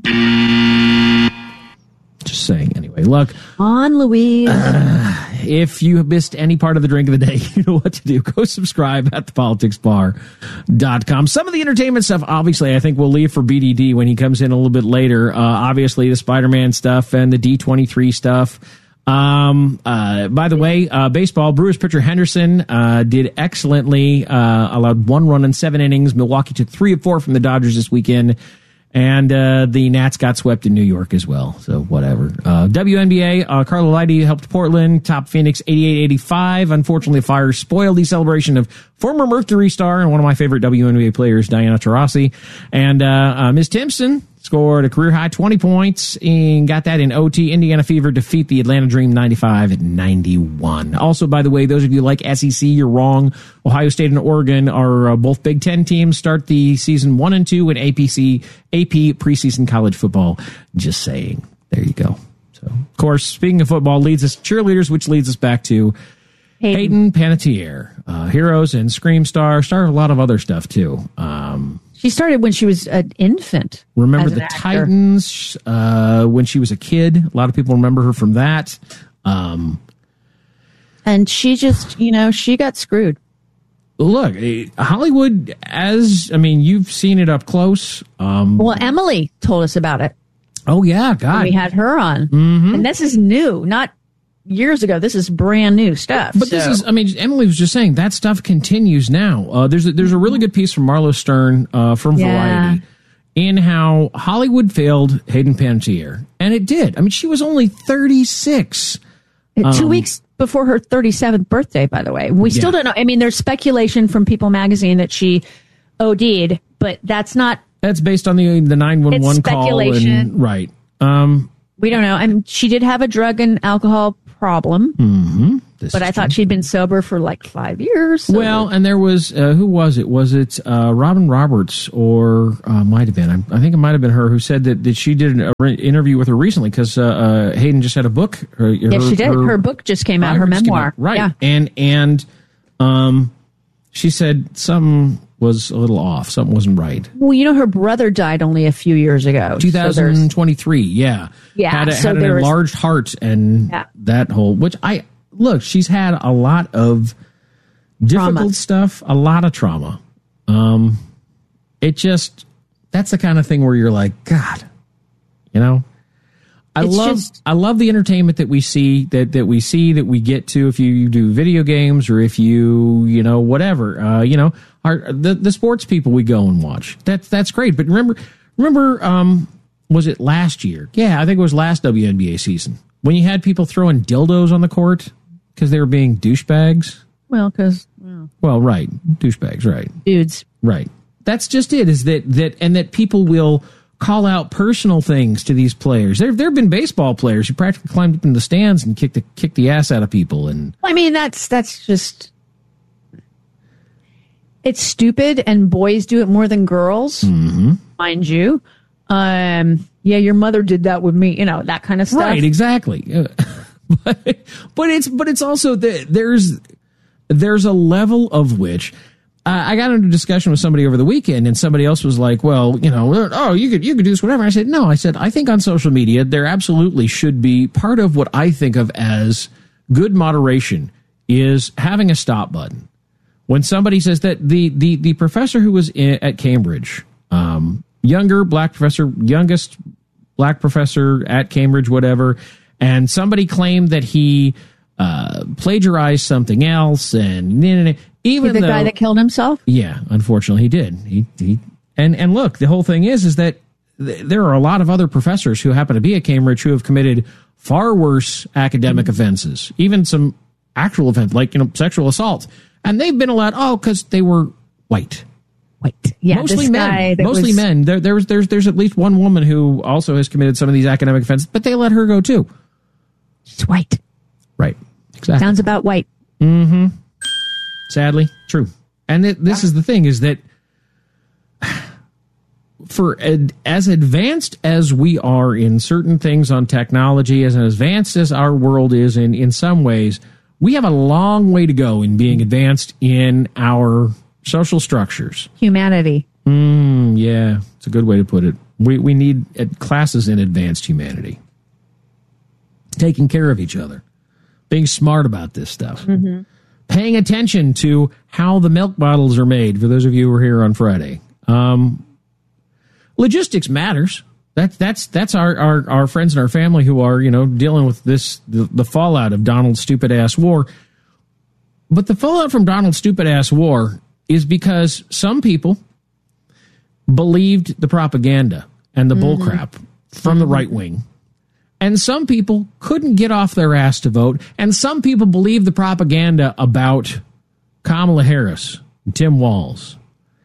it. Just saying. Anyway, look. On, Louise. If you missed any part of the drink of the day, you know what to do. Go subscribe at thepoliticsbar.com. Some of the entertainment stuff, obviously, I think we'll leave for BDD when he comes in a little bit later. Obviously, the Spider-Man stuff and the D23 stuff. By the way, baseball, Brewers pitcher Henderson did excellently, allowed 1 run in 7 innings. Milwaukee took 3 of 4 from the Dodgers this weekend. And the Nats got swept in New York as well. So whatever. WNBA, Carla Lighty helped Portland top Phoenix 88-85. Unfortunately, fire spoiled the celebration of former Mercury star and one of my favorite WNBA players, Diana Taurasi. And Ms. Timpson scored a career-high 20 points and got that in OT. Indiana Fever defeat the Atlanta Dream 95-91. Also, by the way, those of you like SEC, you're wrong. Ohio State and Oregon are both Big Ten teams. Start the season 1 and 2 in AP preseason college football. Just saying. There you go. So, of course, speaking of football, leads us cheerleaders, which leads us back to Hayden Panettiere, Heroes and Scream star of a lot of other stuff too. She started when she was an infant. Remember the Titans when she was a kid. A lot of people remember her from that. And she just, she got screwed. Look, Hollywood, you've seen it up close. Well, Emily told us about it. Oh, yeah, God. We had her on. Mm-hmm. And this is new, not years ago. This is brand new stuff. But this is, Emily was just saying that stuff continues now. There's a really good piece from Marlo Stern from Variety. in how Hollywood failed Hayden Panettiere. And it did. I mean, she was only 36. 2 weeks before her 37th birthday, by the way. We still don't know. I mean, there's speculation from People magazine that she OD'd, but that's not... That's based on the 911 call. And, right. We don't know. I mean, she did have a drug and alcohol problem. Mm-hmm. But I thought she'd been sober for like 5 years. So. Well, and there was, who was it? Was it Robin Roberts or might have been? I think it might have been her who said that she did an interview with her recently because Hayden just had a book. Yes, she did. Her book just came out, her memoir. Right. Yeah. And she said something was a little off. Something wasn't right. Well, you know, her brother died only a few years ago. 2023, yeah. Yeah. Had an enlarged heart and that whole, which look, she's had a lot of difficult stuff, a lot of trauma. That's the kind of thing where you're like, God, you know, I love the entertainment that we see, that we get to if you do video games or if you know, whatever, the sports people we go and watch. That's great. But remember, was it last year? Yeah, I think it was last WNBA season when you had people throwing dildos on the court. Because they were being douchebags? Well, right. Douchebags, right. Dudes. Right. That's just it, is that people will call out personal things to these players. There have been baseball players who practically climbed up in the stands and kicked the ass out of people. And I mean, that's just... It's stupid, and boys do it more than girls, mind you. Yeah, your mother did that with me, you know, that kind of stuff. Right, exactly. But it's also there's a level of which I got into a discussion with somebody over the weekend, and somebody else was like, well, you know, you could do this, whatever. I said, no, I think on social media there absolutely should be part of what I think of as good moderation is having a stop button. When somebody says that the professor who was at Cambridge, youngest black professor at Cambridge, whatever, and somebody claimed that he plagiarized something else, and even the guy that killed himself. Yeah, unfortunately, he did. He and look, the whole thing is that there are a lot of other professors who happen to be at Cambridge who have committed far worse academic offenses, even some actual offense like sexual assault, and they've been allowed because they were white. Yeah, mostly men. There's at least one woman who also has committed some of these academic offenses, but they let her go too. She's white. Right. Exactly. Sounds about white. Mm-hmm. Sadly, true. And this is the thing, is that for as advanced as we are in certain things on technology, as advanced as our world is in some ways, we have a long way to go in being advanced in our social structures. Humanity. Yeah, it's a good way to put it. We need classes in advanced humanity. Taking care of each other. Being smart about this stuff. Mm-hmm. Paying attention to how the milk bottles are made, for those of you who were here on Friday. Logistics matters. That's our friends and our family who are, dealing with the fallout of Donald's stupid-ass war. But the fallout from Donald's stupid-ass war is because some people believed the propaganda and the bullcrap from the right wing. And some people couldn't get off their ass to vote. And some people believed the propaganda about Kamala Harris and Tim Walz.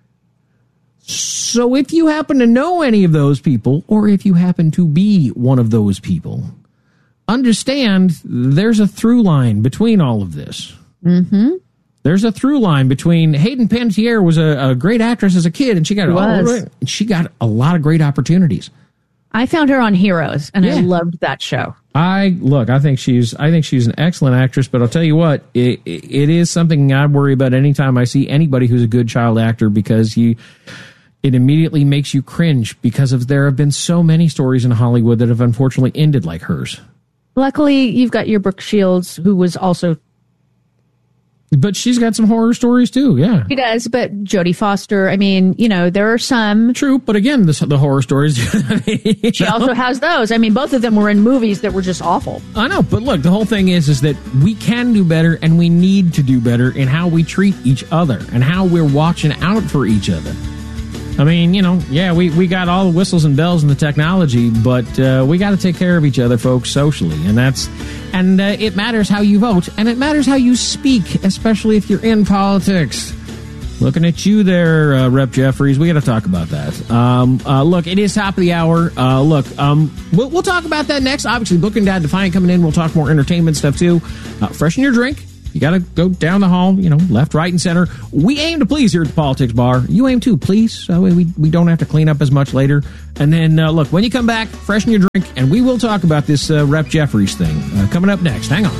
So if you happen to know any of those people, or if you happen to be one of those people, understand there's a through line between all of this. Mm-hmm. There's a through line between Hayden Panettiere was a great actress as a kid, and she got a lot of great opportunities. I found her on Heroes, and I loved that show. I think she's an excellent actress, but I'll tell you what, it is something I worry about anytime I see anybody who's a good child actor, because it immediately makes you cringe, because there have been so many stories in Hollywood that have unfortunately ended like hers. Luckily, you've got your Brooke Shields, who was also... But she's got some horror stories too, yeah. She does, but Jodie Foster, I mean, there are some... True, but again, the horror stories... She also has those. I mean, both of them were in movies that were just awful. I know, but look, the whole thing is that we can do better, and we need to do better in how we treat each other, and how we're watching out for each other. I mean, we got all the whistles and bells and the technology, but we got to take care of each other, folks, socially. And it matters how you vote, and it matters how you speak, especially if you're in politics. Looking at you there, Rep. Jeffries. We got to talk about that. Look, it is top of the hour. We'll talk about that next. Obviously, Booking Dad Defiant coming in. We'll talk more entertainment stuff, too. Freshen your drink. You got to go down the hall, left, right, and center. We aim to please here at the Politics Bar. You aim too, please. So we don't have to clean up as much later. And then, look, when you come back, freshen your drink, and we will talk about this Rep. Jeffries thing coming up next. Hang on.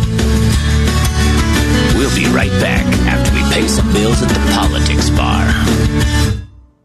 We'll be right back after we pay some bills at the Politics Bar.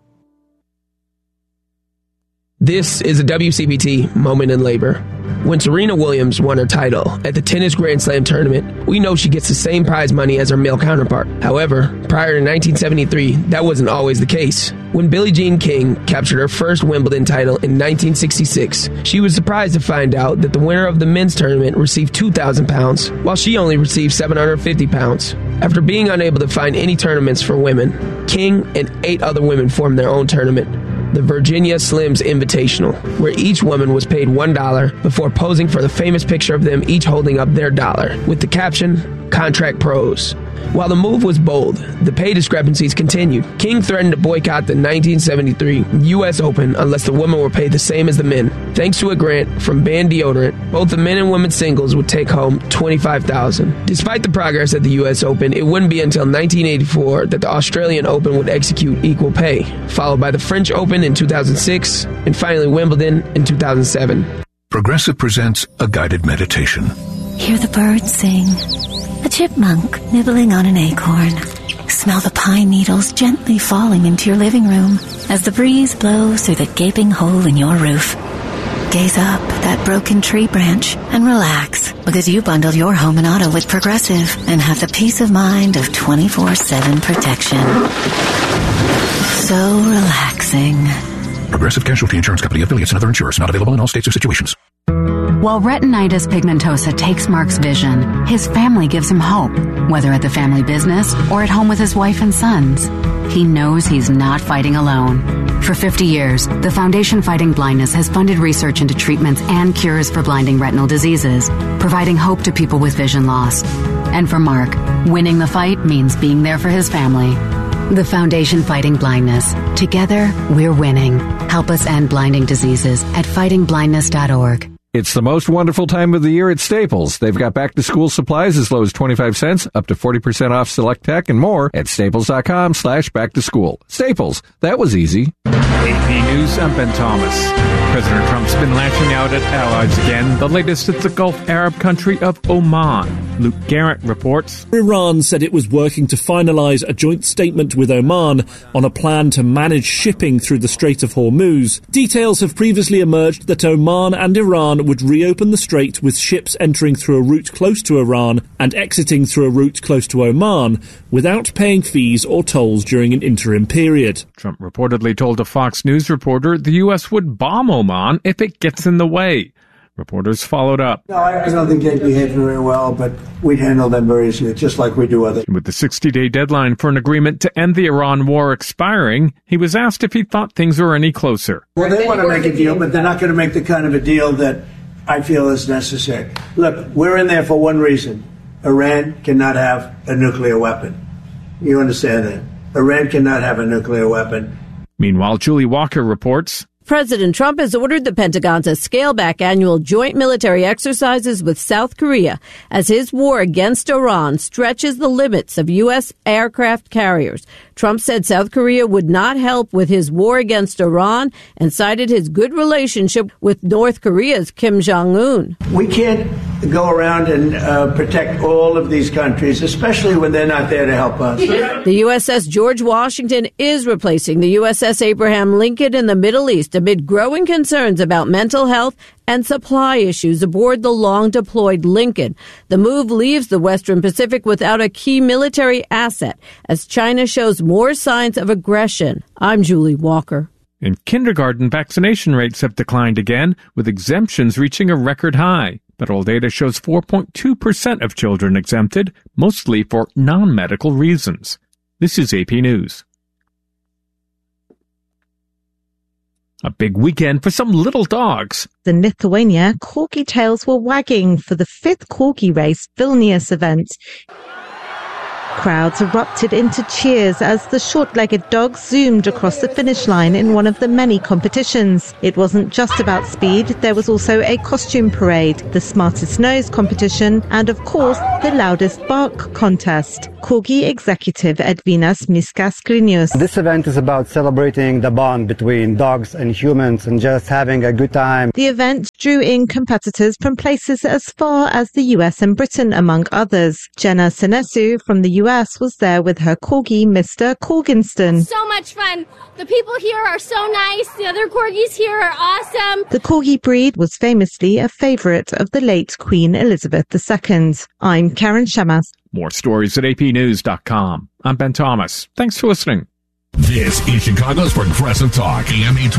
This is a WCPT moment in labor. When Serena Williams won her title at the Tennis Grand Slam tournament, we know she gets the same prize money as her male counterpart. However, prior to 1973, that wasn't always the case. When Billie Jean King captured her first Wimbledon title in 1966, she was surprised to find out that the winner of the men's tournament received £2,000, while she only received £750. After being unable to find any tournaments for women, King and 8 other women formed their own tournament, the Virginia Slims Invitational, where each woman was paid $1 before posing for the famous picture of them each holding up their dollar, with the caption, "Contract Pros." While the move was bold, the pay discrepancies continued. King threatened to boycott the 1973 U.S. Open unless the women were paid the same as the men. Thanks to a grant from Band Deodorant, both the men and women's singles would take home $25,000. Despite the progress at the U.S. Open, it wouldn't be until 1984 that the Australian Open would execute equal pay, followed by the French Open in 2006, and finally Wimbledon in 2007. Progressive presents a guided meditation. Hear the birds sing. A chipmunk nibbling on an acorn. Smell the pine needles gently falling into your living room as the breeze blows through the gaping hole in your roof. Gaze up at that broken tree branch and relax, because you bundled your home and auto with Progressive and have the peace of mind of 24/7 protection. So relaxing. Progressive Casualty Insurance Company, affiliates, and other insurers. Not available in all states or situations. While retinitis pigmentosa takes Mark's vision, his family gives him hope, whether at the family business or at home with his wife and sons. He knows he's not fighting alone. For 50 years, the Foundation Fighting Blindness has funded research into treatments and cures for blinding retinal diseases, providing hope to people with vision loss. And for Mark, winning the fight means being there for his family. The Foundation Fighting Blindness. Together, we're winning. Help us end blinding diseases at fightingblindness.org. It's the most wonderful time of the year at Staples. They've got back-to-school supplies as low as 25 cents, up to 40% off select tech, and more at staples.com/back-to-school. Staples, that was easy. AP News, I'm Ben Thomas. President Trump's been lashing out at allies again, the latest at the Gulf Arab country of Oman. Luke Garrett reports. Iran said it was working to finalize a joint statement with Oman on a plan to manage shipping through the Strait of Hormuz. Details have previously emerged that Oman and Iran would reopen the strait with ships entering through a route close to Iran and exiting through a route close to Oman without paying fees or tolls during an interim period. Trump reportedly told a Fox News reporter the U.S. would bomb Oman if it gets in the way. Reporters followed up. No, I don't think they'd behave very well, but we'd handle them very easily, just like we do others. With the 60-day deadline for an agreement to end the Iran war expiring, he was asked if he thought things were any closer. Well, they want to make a deal, but they're not going to make the kind of a deal that I feel is necessary. Look, we're in there for one reason. Iran cannot have a nuclear weapon. You understand that? Iran cannot have a nuclear weapon. Meanwhile, Julie Walker reports. President Trump has ordered the Pentagon to scale back annual joint military exercises with South Korea as his war against Iran stretches the limits of U.S. aircraft carriers. Trump said South Korea would not help with his war against Iran and cited his good relationship with North Korea's Kim Jong-un. We can't go around and protect all of these countries, especially when they're not there to help us. The USS George Washington is replacing the USS Abraham Lincoln in the Middle East amid growing concerns about mental health and supply issues aboard the long-deployed Lincoln. The move leaves the Western Pacific without a key military asset as China shows more signs of aggression. I'm Julie Walker. In kindergarten, vaccination rates have declined again, with exemptions reaching a record high. Federal data shows 4.2% of children exempted, mostly for non-medical reasons. This is AP News. A big weekend for some little dogs. In Lithuania, corgi tails were wagging for the 5th Corgi Race Vilnius event. Crowds erupted into cheers as the short-legged dogs zoomed across the finish line in one of the many competitions. It wasn't just about speed, there was also a costume parade, the smartest nose competition, and of course, the loudest bark contest. Corgi executive Edvinas Miskas-Krinius. This event is about celebrating the bond between dogs and humans and just having a good time. The event drew in competitors from places as far as the US and Britain, among others. Jenna Senesu from the US was there with her corgi, Mr. Corginston. So much fun. The people here are so nice. The other corgis here are awesome. The corgi breed was famously a favorite of the late Queen Elizabeth II. I'm Karen Shamas. More stories at apnews.com. I'm Ben Thomas. Thanks for listening. This is Chicago's Progressive Talk, AM 820.